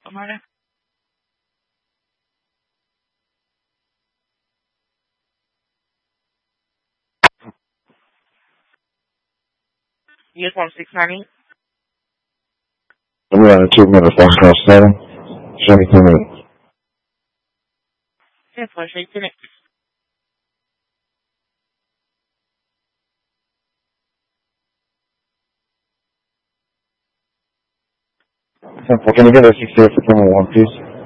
Morning. Uniform 690. I'm running 2 minutes, Foxtrot 7. Show me 2 minutes. Yes, for sure. Lieutenant. 10-4, can you get a 68 for 1, please?